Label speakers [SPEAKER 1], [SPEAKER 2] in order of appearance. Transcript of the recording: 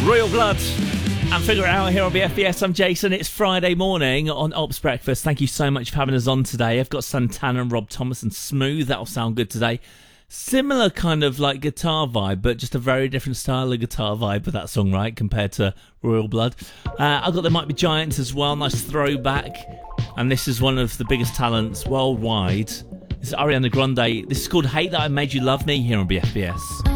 [SPEAKER 1] Royal Blood and Figure It Out here on BFBS. I'm Jason. It's Friday morning on Ops Breakfast. Thank you so much for having us on today. I've got Santana and Rob Thomas and Smooth. That'll sound good today. Similar kind of like guitar vibe, but just a very different style of guitar vibe with that song, right, compared to Royal Blood. I've got There Might Be Giants as well. Nice throwback. And this is one of the biggest talents worldwide. This is Ariana Grande. This is called Hate That I Made You Love Me here on BFBS.